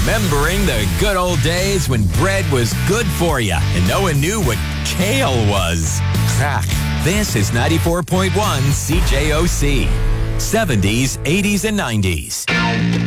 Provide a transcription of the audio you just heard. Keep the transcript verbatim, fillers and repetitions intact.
Remembering the good old days when bread was good for you and no one knew what kale was. Ha, this is ninety-four point one C J O C. seventies, eighties, and nineties.